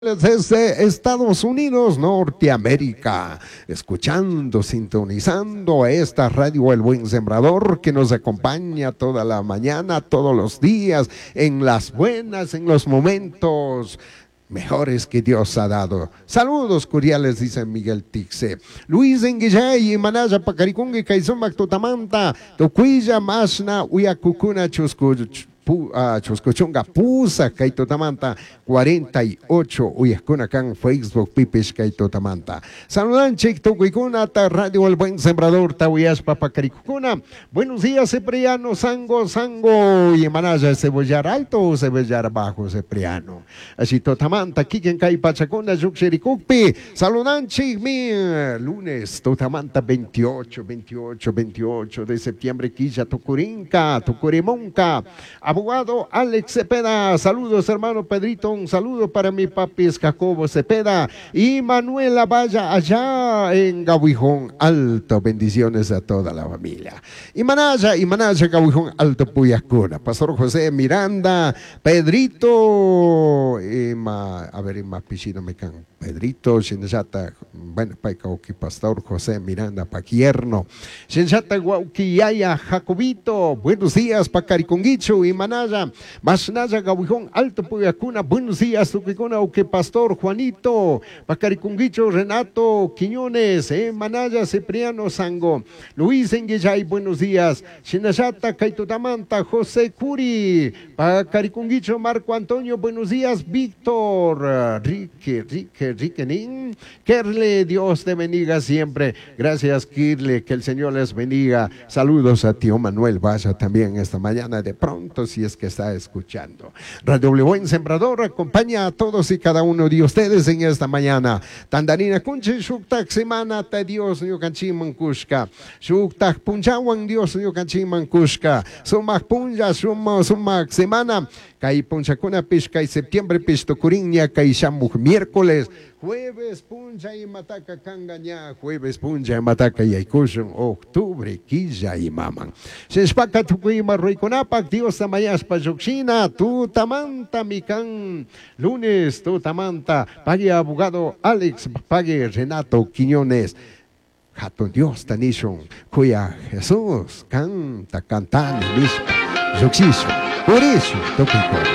Desde Estados Unidos, Norteamérica, escuchando, sintonizando esta radio El Buen Sembrador que nos acompaña toda la mañana, todos los días, en las buenas, en los momentos mejores que Dios ha dado. Saludos cordiales, dice Miguel Tixe. Luis Enguillay, Manaya Pacaricungi, Kaizumac Tutamanta, Tocuilla, Mashna, Uyacucuna, Chuscochunga, Pusa, Kaitotamanta, 48, Uyascuna, Can, Facebook, Pipish, Kaitotamanta. Saludan, Chic, Tocuicuna, Radio El Buen Sembrador, Tahuyash, Papacaricuna. Buenos días, Cipriano, Sango, y Manaya, Cebollar Alto, Cebollar Bajo, Cipriano. Así, Totamanta, Kiken, Kai, Pachacuna, Yuxericupi. Saludan, Chic, lunes, Totamanta, 28 de septiembre, Quilla, Tucurinca, Tucurimonca. Abogado Alex Cepeda, saludos hermano Pedrito, un saludo para mi papi Jacobo Cepeda y Manuela Valla allá en Gabuijón Alto, bendiciones a toda la familia. Y Manaya, Gabuijón Alto, Puyascuna, Pastor José Miranda, Pedrito, Pichino Mecan, Pedrito, Shinjata, bueno, Paikauki, Pastor José Miranda, Paquierno, Shinjata Guauquillaya, Jacobito, buenos días, Pacariconguicho y Manaya, Masnaya Gabuijón Alto Puyacuna, buenos días, Tuquicuna, Uque Pastor Juanito, Pacaricunguicho, Renato Quiñones, Manaya Cipriano Sango, Luis Enguillay, buenos días, Shinayata Kaitotamanta, José Curi, Pacaricunguicho, Marco Antonio, buenos días, Víctor, Riquenín, Kerle, Dios te bendiga siempre, gracias Kirle, que el Señor les bendiga, saludos a tío Manuel Vaya también esta mañana de pronto, si es que está escuchando. Radio El Buen Sembrador acompaña a todos y cada uno de ustedes en esta mañana. Tandarina Kunche, Shuktak Semana, ta Dios, Nyokanchi Mankushka, Shuktak Punjawan, Dios, Nyokanchi Mankushka, Sumak Punja, Sumak Semana, Kai Punchakuna Pishka y septiembre Pistokuriña, Kai Shamuk, miércoles, jueves Punja y Mataca Kangaña, jueves Punja y Mataca y Aykushun, octubre, Quilla y Maman. Sespaka Tukuima Ruiconapak, Dios Tamayas Pajuxina, Tutamanta Mikan, lunes, Tutamanta, pague abogado Alex, pague Renato Quiñones. Jato Dios Tanishon, cuya Jesús canta, cantando, Yuxisho, por eso, Topico.